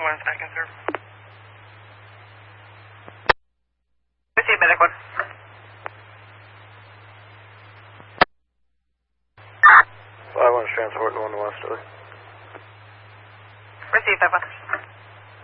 1, second, sir. Receive medic 1. 5-1's transporting 1 to Westerly. Receive 5-1.